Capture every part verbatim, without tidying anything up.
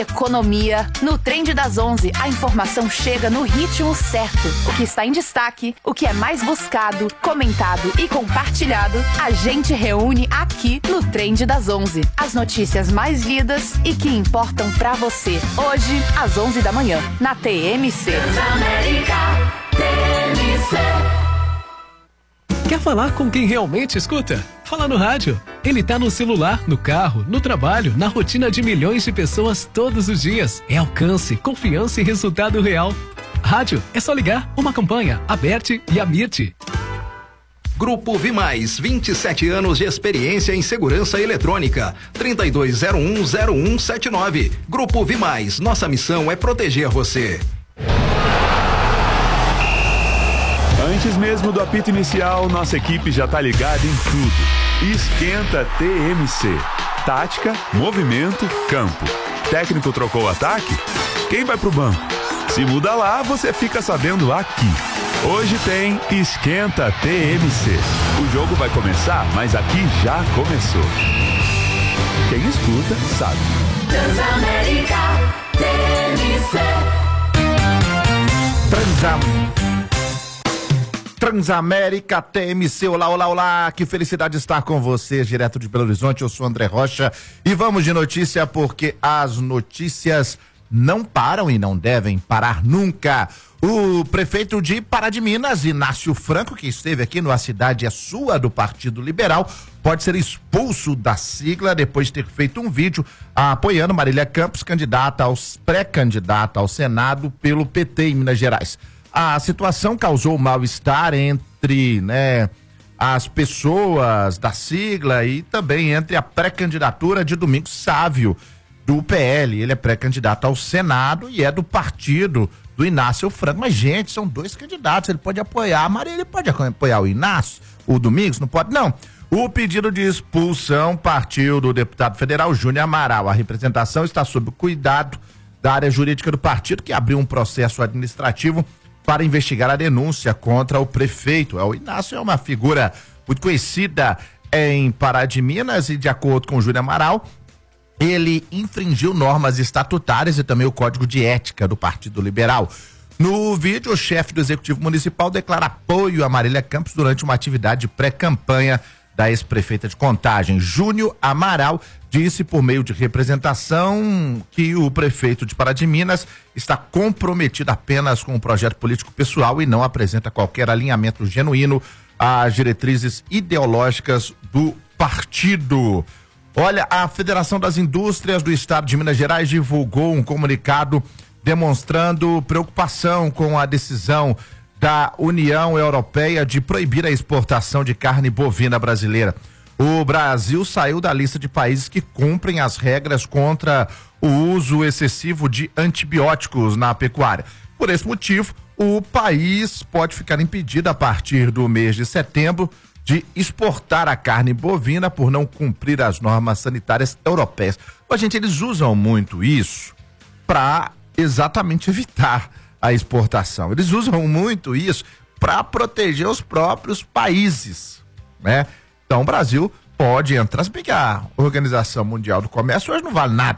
Economia. No Trend das onze, a informação chega no ritmo certo. O que está em destaque, o que é mais buscado, comentado e compartilhado, a gente reúne aqui no Trend das onze. As notícias mais lidas e que importam pra você. Hoje, às onze da manhã, na T M C. Transamérica, T M C. Quer falar com quem realmente escuta? Fala no rádio. Ele tá no celular, no carro, no trabalho, na rotina de milhões de pessoas todos os dias. É alcance, confiança e resultado real. Rádio, é só ligar, uma campanha, Aberte e Amirte. Grupo Vimais, vinte e sete anos de experiência em segurança eletrônica. trinta e dois zero um zero um sete nove. Grupo Vimais, nossa missão é proteger você. Antes mesmo do apito inicial, nossa equipe já tá ligada em tudo. Esquenta T M C. Tática, movimento, campo. Técnico trocou o ataque? Quem vai pro banco? Se muda lá, você fica sabendo aqui. Hoje tem Esquenta T M C. O jogo vai começar, mas aqui já começou. Quem escuta, sabe. Transamérica, T M C. Transam... Transamérica T M C, olá, olá, olá, que felicidade estar com vocês, direto de Belo Horizonte, eu sou André Rocha e vamos de notícia porque as notícias não param e não devem parar nunca. O prefeito de Pará de Minas, Inácio Franco, que esteve aqui no A Cidade é Sua, do Partido Liberal, pode ser expulso da sigla depois de ter feito um vídeo apoiando Marília Campos, candidata aos pré-candidata ao Senado pelo P T em Minas Gerais. A situação causou mal-estar entre, né, as pessoas da sigla e também entre a pré-candidatura de Domingos Sávio, do P L. Ele é pré-candidato ao Senado e é do partido do Inácio Franco. Mas, gente, são dois candidatos. Ele pode apoiar a Maria, ele pode apoiar o Inácio, o Domingos, não pode? Não. O pedido de expulsão partiu do deputado federal Júnior Amaral. A representação está sob o cuidado da área jurídica do partido, que abriu um processo administrativo para investigar a denúncia contra o prefeito. O Inácio é uma figura muito conhecida em Pará de Minas e, de acordo com o Júnior Amaral, ele infringiu normas estatutárias e também o Código de Ética do Partido Liberal. No vídeo, o chefe do Executivo Municipal declara apoio a Marília Campos durante uma atividade de pré-campanha da ex-prefeita de Contagem. Júnior Amaral disse por meio de representação que o prefeito de Pará de Minas está comprometido apenas com o projeto político pessoal e não apresenta qualquer alinhamento genuíno às diretrizes ideológicas do partido. Olha, a Federação das Indústrias do Estado de Minas Gerais divulgou um comunicado demonstrando preocupação com a decisão da União Europeia de proibir a exportação de carne bovina brasileira. O Brasil saiu da lista de países que cumprem as regras contra o uso excessivo de antibióticos na pecuária. Por esse motivo, o país pode ficar impedido a partir do mês de setembro de exportar a carne bovina por não cumprir as normas sanitárias europeias. Mas, gente, eles usam muito isso para exatamente evitar a exportação. Eles usam muito isso para proteger os próprios países, né? Então o Brasil pode entrar, se bem que a Organização Mundial do Comércio hoje não vale nada.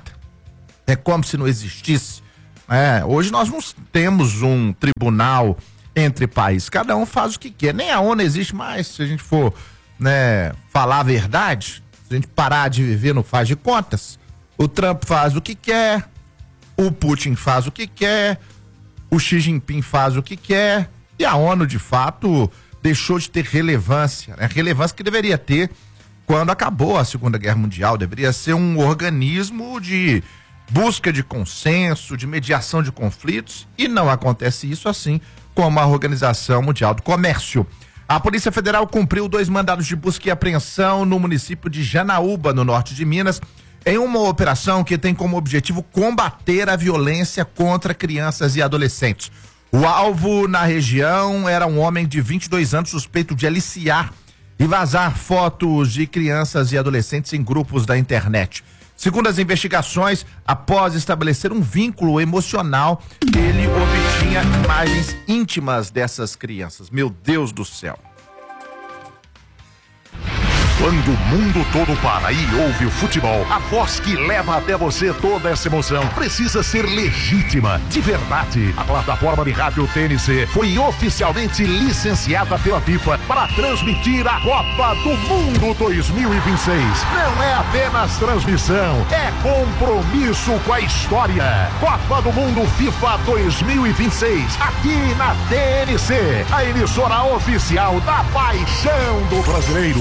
É como se não existisse. É, hoje nós não temos um tribunal entre países. Cada um faz o que quer. Nem a ONU existe mais, se a gente for, né, falar a verdade. Se a gente parar de viver no faz de contas. O Trump faz o que quer, o Putin faz o que quer, o Xi Jinping faz o que quer e a ONU, de fato, deixou de ter relevância, né? Relevância que deveria ter quando acabou a Segunda Guerra Mundial. Deveria ser um organismo de busca de consenso, de mediação de conflitos, e não acontece isso assim como a Organização Mundial do Comércio. A Polícia Federal cumpriu dois mandados de busca e apreensão no município de Janaúba, no norte de Minas, em uma operação que tem como objetivo combater a violência contra crianças e adolescentes. O alvo na região era um homem de vinte e dois anos suspeito de aliciar e vazar fotos de crianças e adolescentes em grupos da internet. Segundo as investigações, após estabelecer um vínculo emocional, ele obtinha imagens íntimas dessas crianças. Meu Deus do céu. Quando o mundo todo para e ouve o futebol, a voz que leva até você toda essa emoção precisa ser legítima, de verdade. A plataforma de rádio T N C foi oficialmente licenciada pela FIFA para transmitir a Copa do Mundo dois mil e vinte e seis. Não é apenas transmissão, é compromisso com a história. Copa do Mundo FIFA dois mil e vinte e seis, aqui na T N C, a emissora oficial da paixão do brasileiro.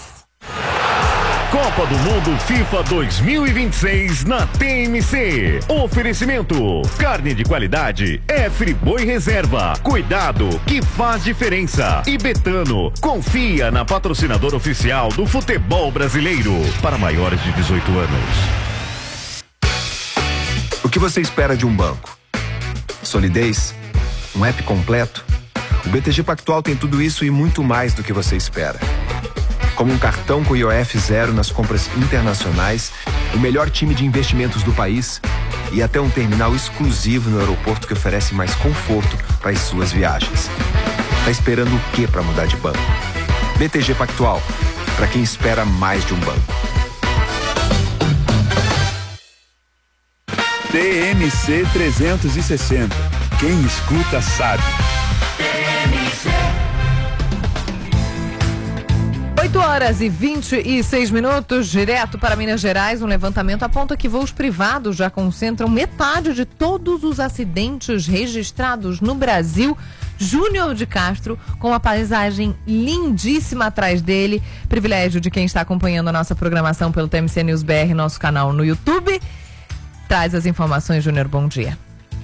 Copa do Mundo FIFA dois mil e vinte e seis na T M C. Oferecimento: carne de qualidade é Friboi Reserva. Cuidado que faz diferença. E Betano, confia na patrocinadora oficial do futebol brasileiro para maiores de dezoito anos. O que você espera de um banco? Solidez? Um app completo? O B T G Pactual tem tudo isso e muito mais do que você espera. Como um cartão com I O F zero nas compras internacionais, o melhor time de investimentos do país e até um terminal exclusivo no aeroporto que oferece mais conforto para as suas viagens. Tá esperando o que para mudar de banco? B T G Pactual, para quem espera mais de um banco. T M C trezentos e sessenta. Quem escuta sabe. oito horas e vinte e seis minutos, direto para Minas Gerais. Um levantamento aponta que voos privados já concentram metade de todos os acidentes registrados no Brasil. Júnior de Castro, com uma paisagem lindíssima atrás dele. Privilégio de quem está acompanhando a nossa programação pelo T M C News B R, nosso canal no YouTube. Traz as informações, Júnior, bom dia.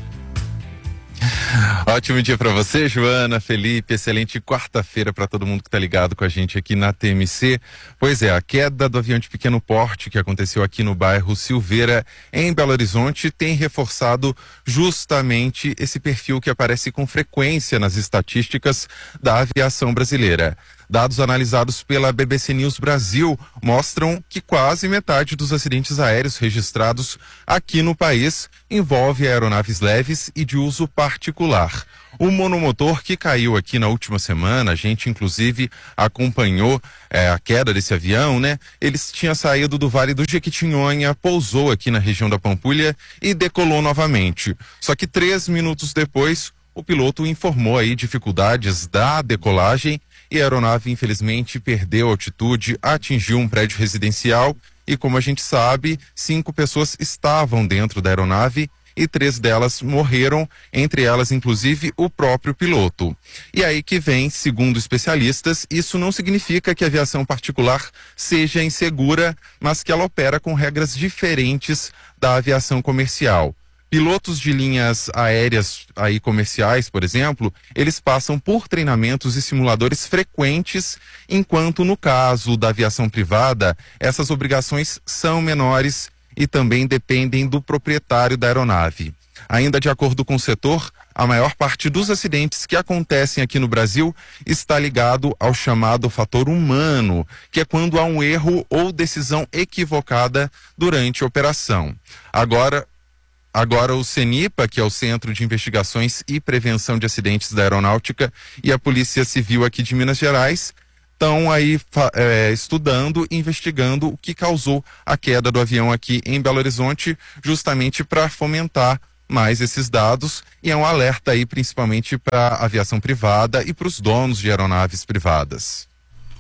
Ótimo dia para você, Joana, Felipe, excelente quarta-feira para todo mundo que está ligado com a gente aqui na T M C. Pois é, a queda do avião de pequeno porte que aconteceu aqui no bairro Silveira, em Belo Horizonte, tem reforçado justamente esse perfil que aparece com frequência nas estatísticas da aviação brasileira. Dados analisados pela B B C News Brasil mostram que quase metade dos acidentes aéreos registrados aqui no país envolve aeronaves leves e de uso particular. O monomotor que caiu aqui na última semana, a gente inclusive acompanhou é, a queda desse avião, né? Ele tinha saído do Vale do Jequitinhonha, pousou aqui na região da Pampulha e decolou novamente. Só que três minutos depois, o piloto informou aí dificuldades da decolagem e a aeronave, infelizmente, perdeu altitude, atingiu um prédio residencial e, como a gente sabe, cinco pessoas estavam dentro da aeronave e três delas morreram, entre elas, inclusive, o próprio piloto. E aí que vem, segundo especialistas, isso não significa que a aviação particular seja insegura, mas que ela opera com regras diferentes da aviação comercial. Pilotos de linhas aéreas aí comerciais, por exemplo, eles passam por treinamentos e simuladores frequentes, enquanto no caso da aviação privada, essas obrigações são menores e também dependem do proprietário da aeronave. Ainda de acordo com o setor, a maior parte dos acidentes que acontecem aqui no Brasil está ligado ao chamado fator humano, que é quando há um erro ou decisão equivocada durante a operação. Agora, Agora o CENIPA, que é o Centro de Investigações e Prevenção de Acidentes da Aeronáutica, e a Polícia Civil aqui de Minas Gerais estão aí é, estudando e investigando o que causou a queda do avião aqui em Belo Horizonte, justamente para fomentar mais esses dados, e é um alerta aí principalmente para a aviação privada e para os donos de aeronaves privadas.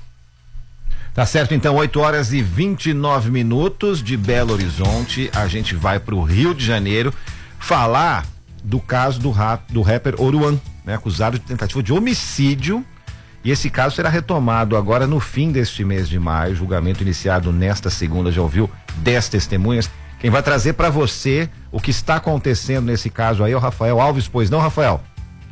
Tá certo, então, oito horas e vinte e nove minutos de Belo Horizonte. A gente vai para o Rio de Janeiro falar do caso do, rap, do rapper Oruan, né, acusado de tentativa de homicídio. E esse caso será retomado agora no fim deste mês de maio. Julgamento iniciado nesta segunda, já ouviu dez testemunhas. Quem vai trazer para você o que está acontecendo nesse caso aí é o Rafael Alves, pois não, Rafael?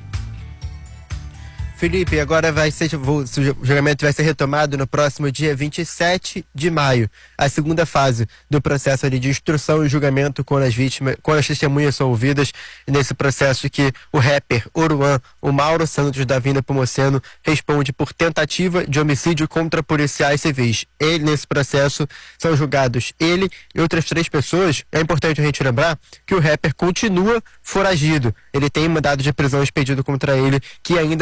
Felipe, agora vai ser, o julgamento vai ser retomado no próximo dia vinte e sete de maio. A segunda fase do processo ali de instrução e julgamento quando as vítimas, quando as testemunhas são ouvidas, nesse processo que o rapper Oruan, o Mauro Santos da Vila Pomoceno, responde por tentativa de homicídio contra policiais civis. Ele, nesse processo, são julgados ele e outras três pessoas. É importante a gente lembrar que o rapper continua foragido. Ele tem mandado de prisão expedido contra ele, que ainda não foi cumprido.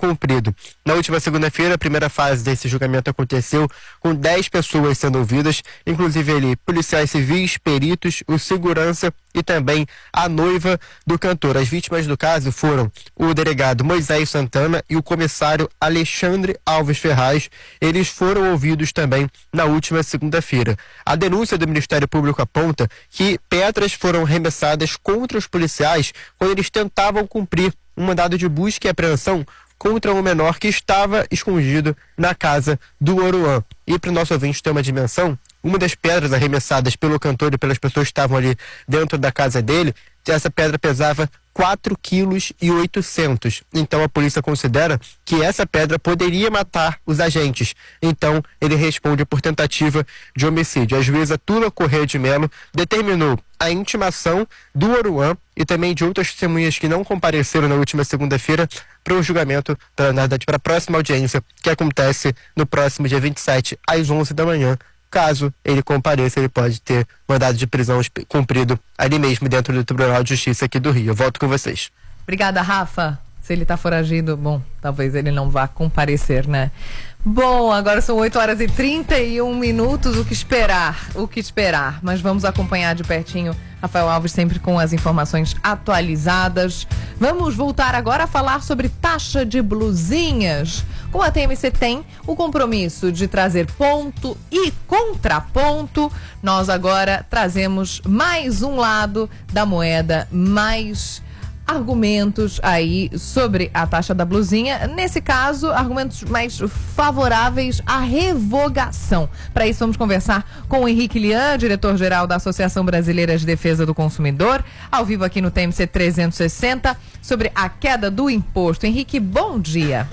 cumprido. Na última segunda-feira, a primeira fase desse julgamento aconteceu com dez pessoas sendo ouvidas, inclusive ali policiais civis, peritos, o segurança e também a noiva do cantor. As vítimas do caso foram o delegado Moisés Santana e o comissário Alexandre Alves Ferraz. Eles foram ouvidos também na última segunda-feira. A denúncia do Ministério Público aponta que pedras foram arremessadas contra os policiais quando eles tentavam cumprir um mandado de busca e apreensão contra um menor que estava escondido na casa do Oruan. E para o nosso ouvinte ter uma dimensão, uma das pedras arremessadas pelo cantor e pelas pessoas que estavam ali dentro da casa dele, essa pedra pesava quatro quilos e oitocentos. Então a polícia considera que essa pedra poderia matar os agentes. Então ele responde por tentativa de homicídio. A juíza Tula Corrêa de Mello determinou a intimação do Oruan e também de outras testemunhas que não compareceram na última segunda-feira para o julgamento, pra, na verdade, para a próxima audiência, que acontece no próximo dia vinte e sete, às onze da manhã. Caso ele compareça, ele pode ter mandado de prisão cumprido ali mesmo dentro do Tribunal de Justiça aqui do Rio. Eu volto com vocês. Obrigada, Rafa. Se ele tá foragido, bom, talvez ele não vá comparecer, né? Bom, agora são oito horas e trinta e um minutos. O que esperar? O que esperar? Mas vamos acompanhar de pertinho Rafael Alves sempre com as informações atualizadas. Vamos voltar agora a falar sobre taxa de blusinhas. Com a T M C tem o compromisso de trazer ponto e contraponto. Nós agora trazemos mais um lado da moeda, mais argumentos aí sobre a taxa da blusinha. Nesse caso, argumentos mais favoráveis à revogação. Para isso, vamos conversar com o Henrique Lian, diretor-geral da Associação Brasileira de Defesa do Consumidor, ao vivo aqui no T M C trezentos e sessenta, sobre a queda do imposto. Henrique, bom dia.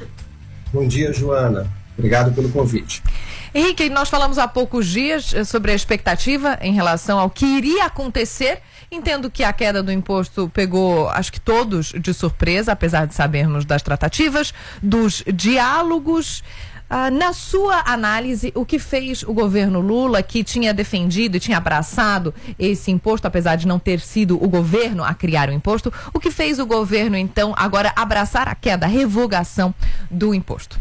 Bom dia, Joana. Obrigado pelo convite. Henrique, nós falamos há poucos dias sobre a expectativa em relação ao que iria acontecer. Entendo que a queda do imposto pegou, acho que todos, de surpresa, apesar de sabermos das tratativas, dos diálogos. Ah, na sua análise, o que fez o governo Lula, que tinha defendido e tinha abraçado esse imposto, apesar de não ter sido o governo a criar o imposto, o que fez o governo, então, agora abraçar a queda, a revogação do imposto?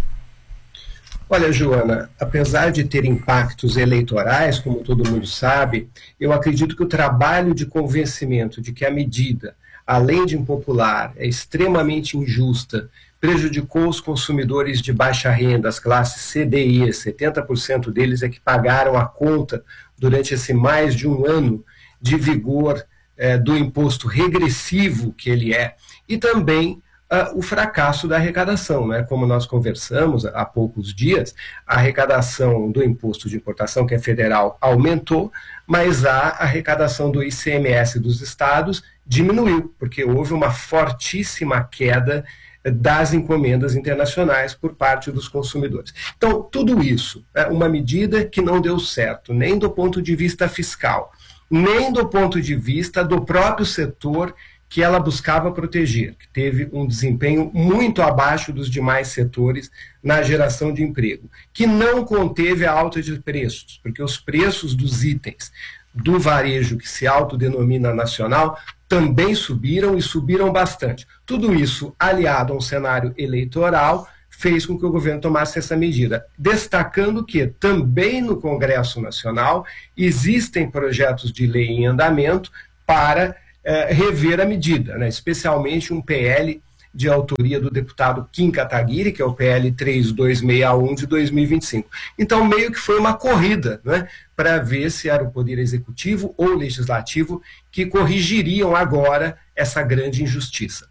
Olha, Joana, apesar de ter impactos eleitorais, como todo mundo sabe, eu acredito que o trabalho de convencimento de que a medida, além de impopular, é extremamente injusta, prejudicou os consumidores de baixa renda, as classes C D I, setenta por cento deles é que pagaram a conta durante esse mais de um ano de vigor eh, do imposto regressivo que ele é, e também Uh, o fracasso da arrecadação, né? Como nós conversamos há poucos dias, a arrecadação do imposto de importação, que é federal, aumentou, mas a arrecadação do I C M S dos estados diminuiu, porque houve uma fortíssima queda das encomendas internacionais por parte dos consumidores. Então, tudo isso é uma medida que não deu certo, nem do ponto de vista fiscal, nem do ponto de vista do próprio setor que ela buscava proteger, que teve um desempenho muito abaixo dos demais setores na geração de emprego, que não conteve a alta de preços, porque os preços dos itens do varejo que se autodenomina nacional também subiram e subiram bastante. Tudo isso, aliado a um cenário eleitoral, fez com que o governo tomasse essa medida, destacando que também no Congresso Nacional existem projetos de lei em andamento para É, rever a medida, né? Especialmente um P L de autoria do deputado Kim Kataguiri, que é o P L três dois seis um de dois mil e vinte e cinco. Então, meio que foi uma corrida, né, para ver se era o Poder Executivo ou Legislativo que corrigiriam agora essa grande injustiça.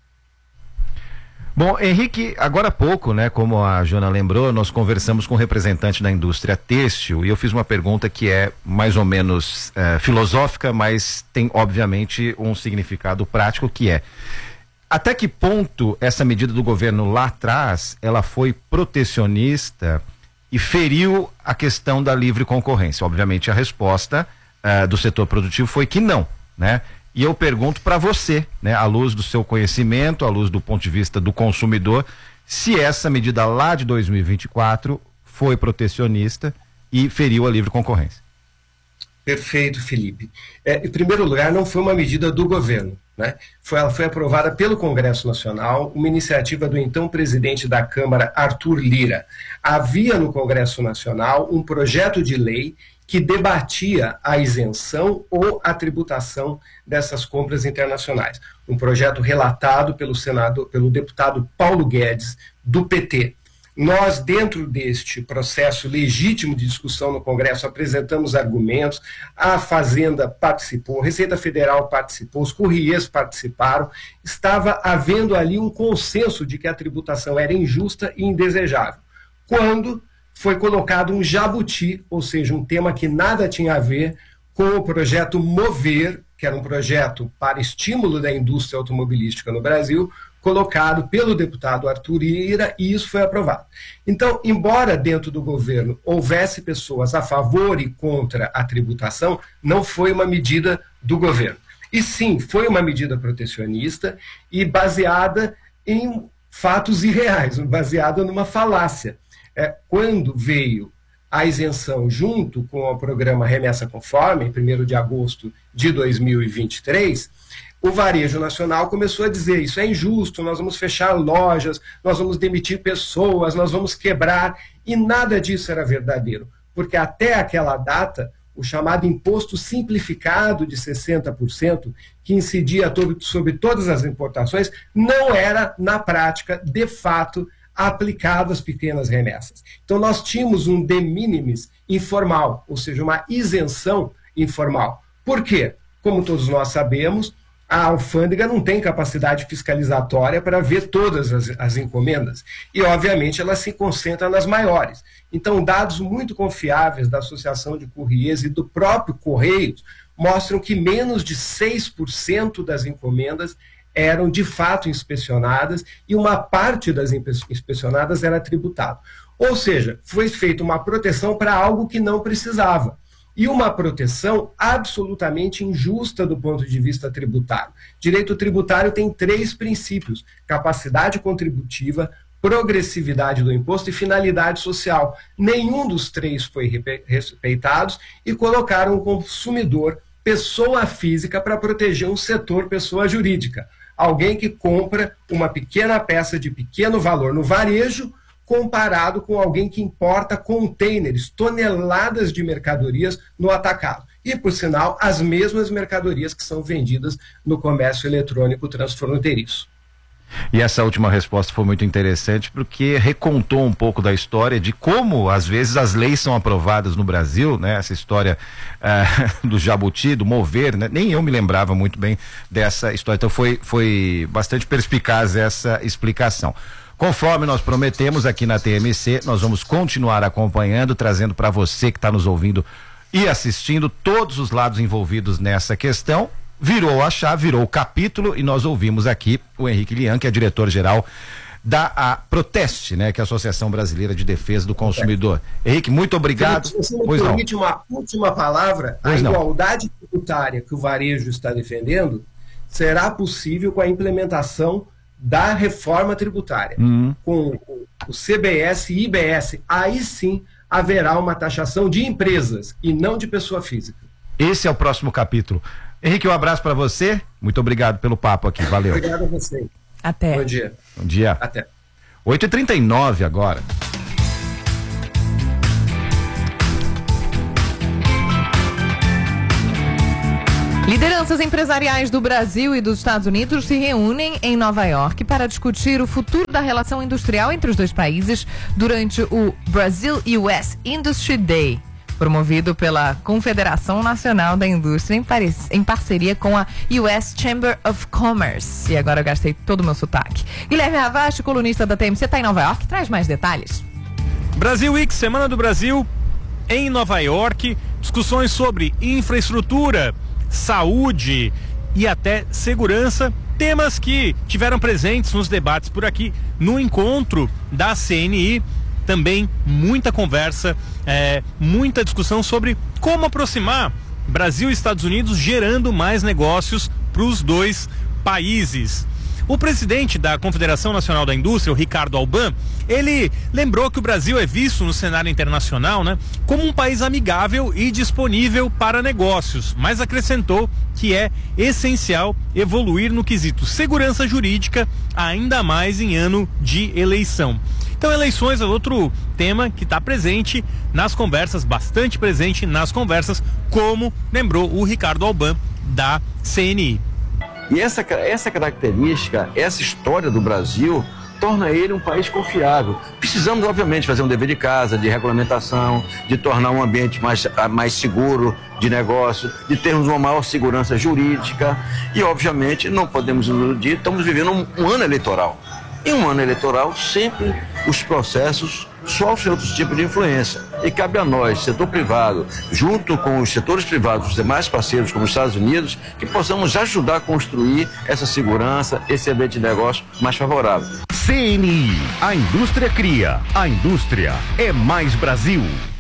Bom, Henrique, agora há pouco, né, como a Joana lembrou, nós conversamos com um representante da indústria têxtil e eu fiz uma pergunta que é mais ou menos é, filosófica, mas tem obviamente um significado prático, que é: até que ponto essa medida do governo lá atrás, ela foi protecionista e feriu a questão da livre concorrência? Obviamente a resposta uh, do setor produtivo foi que não, né? E eu pergunto para você, né, à luz do seu conhecimento, à luz do ponto de vista do consumidor, se essa medida lá de dois mil e vinte e quatro foi protecionista e feriu a livre concorrência. Perfeito, Felipe. É, em primeiro lugar, não foi uma medida do governo, né? Foi, ela foi aprovada pelo Congresso Nacional, uma iniciativa do então presidente da Câmara, Arthur Lira. Havia no Congresso Nacional um projeto de lei que debatia a isenção ou a tributação dessas compras internacionais. Um projeto relatado pelo Senado, pelo deputado Paulo Guedes, do P T. Nós, dentro deste processo legítimo de discussão no Congresso, apresentamos argumentos, a Fazenda participou, a Receita Federal participou, os Correios participaram, estava havendo ali um consenso de que a tributação era injusta e indesejável. Quando foi colocado um jabuti, ou seja, um tema que nada tinha a ver com o projeto Mover, que era um projeto para estímulo da indústria automobilística no Brasil, colocado pelo deputado Arthur Lira, e isso foi aprovado. Então, embora dentro do governo houvesse pessoas a favor e contra a tributação, não foi uma medida do governo. E sim, foi uma medida protecionista e baseada em fatos irreais, baseada numa falácia. É, quando veio a isenção junto com o programa Remessa Conforme, em primeiro de agosto de dois mil e vinte e três, o varejo nacional começou a dizer: isso é injusto, nós vamos fechar lojas, nós vamos demitir pessoas, nós vamos quebrar, e nada disso era verdadeiro, porque até aquela data, o chamado imposto simplificado de sessenta por cento, que incidia sobre todas as importações, não era, na prática, de fato, aplicado às pequenas remessas. Então nós tínhamos um de minimis informal, ou seja, uma isenção informal. Por quê? Como todos nós sabemos, a alfândega não tem capacidade fiscalizatória para ver todas as, as encomendas e, obviamente, ela se concentra nas maiores. Então, dados muito confiáveis da Associação de Correios e do próprio Correios mostram que menos de seis por cento das encomendas eram de fato inspecionadas e uma parte das inspecionadas era tributada. Ou seja, foi feita uma proteção para algo que não precisava. E uma proteção absolutamente injusta do ponto de vista tributário. Direito tributário tem três princípios: capacidade contributiva, progressividade do imposto e finalidade social. Nenhum dos três foi respeitado e colocaram o consumidor, pessoa física, para proteger um setor, pessoa jurídica. Alguém que compra uma pequena peça de pequeno valor no varejo, comparado com alguém que importa containers, toneladas de mercadorias no atacado. E, por sinal, as mesmas mercadorias que são vendidas no comércio eletrônico transfronteiriço. E essa última resposta foi muito interessante, porque recontou um pouco da história de como, às vezes, as leis são aprovadas no Brasil, né? Essa história uh, do jabuti, do mover, né? Nem eu me lembrava muito bem dessa história. Então foi, foi bastante perspicaz essa explicação. Conforme nós prometemos aqui na T M C, nós vamos continuar acompanhando, trazendo para você que está nos ouvindo e assistindo todos os lados envolvidos nessa questão. Virou a chave, virou o capítulo, e nós ouvimos aqui o Henrique Lian, que é diretor-geral da a Proteste, né, que é a Associação Brasileira de Defesa do Consumidor. É. Henrique, muito obrigado. Se você me pois permite não. uma última palavra, pois a não. igualdade tributária que o varejo está defendendo será possível com a implementação da reforma tributária. Uhum. Com o C B S e I B S, aí sim haverá uma taxação de empresas e não de pessoa física. Esse é o próximo capítulo. Henrique, um abraço para você. Muito obrigado pelo papo aqui. Valeu. Obrigado a você. Até. Bom dia. Bom dia. Até. oito e trinta e nove agora. Lideranças empresariais do Brasil e dos Estados Unidos se reúnem em Nova York para discutir o futuro da relação industrial entre os dois países durante o Brazil U S Industry Day, promovido pela Confederação Nacional da Indústria em, Paris, em parceria com a U S Chamber of Commerce. E agora eu gastei todo o meu sotaque. Guilherme Ravache, colunista da T M C, está em Nova York, traz mais detalhes. Brasil Week, Semana do Brasil, em Nova York, discussões sobre infraestrutura, saúde e até segurança, temas que tiveram presentes nos debates por aqui no encontro da C N I. Também muita conversa, é, muita discussão sobre como aproximar Brasil e Estados Unidos, gerando mais negócios para os dois países. O presidente da Confederação Nacional da Indústria, o Ricardo Alban, ele lembrou que o Brasil é visto no cenário internacional, né, como um país amigável e disponível para negócios, mas acrescentou que é essencial evoluir no quesito segurança jurídica, ainda mais em ano de eleição. Então, eleições é outro tema que está presente nas conversas, bastante presente nas conversas, como lembrou o Ricardo Alban da C N I. E essa, essa característica, essa história do Brasil, torna ele um país confiável. Precisamos, obviamente, fazer um dever de casa, de regulamentação, de tornar um ambiente mais, mais seguro de negócio, de termos uma maior segurança jurídica e, obviamente, não podemos nos iludir, estamos vivendo um, um ano eleitoral. Em um ano eleitoral, sempre os processos sofrem outros tipos de influência. E cabe a nós, setor privado, junto com os setores privados, os demais parceiros, como os Estados Unidos, que possamos ajudar a construir essa segurança, esse ambiente de negócio mais favorável. C N I, a indústria cria, a indústria é mais Brasil.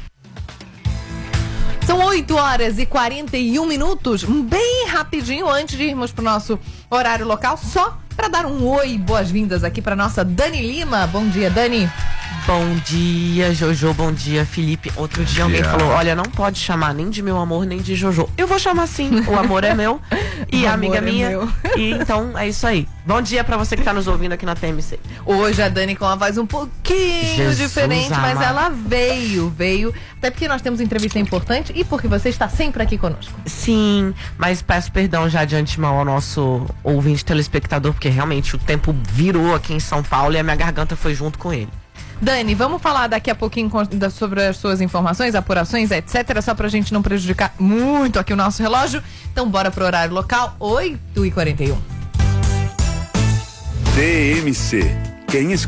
São oito horas e quarenta e um minutos, bem rapidinho antes de irmos pro nosso horário local, só para dar um oi, boas-vindas aqui para nossa Dani Lima. Bom dia, Dani. Bom dia, Jojo. Bom dia, Felipe. Outro dia alguém Yeah. falou, olha, não pode chamar nem de meu amor, nem de Jojo. Eu vou chamar sim, o amor é meu e O a amiga amor é minha. meu. E então, é isso aí. Bom dia pra você que tá nos ouvindo aqui na T M C. Hoje a Dani com uma voz um pouquinho Jesus diferente, mas amado. ela veio, veio. Até porque nós temos entrevista importante e porque você está sempre aqui conosco. Sim, mas peço perdão já de antemão ao nosso ouvinte telespectador, porque realmente o tempo virou aqui em São Paulo e a minha garganta foi junto com ele. Dani, vamos falar daqui a pouquinho com- da- sobre as suas informações, apurações, etcétera, só pra gente não prejudicar muito aqui o nosso relógio. Então bora pro horário local, oito e quarenta e um. T M C. Quem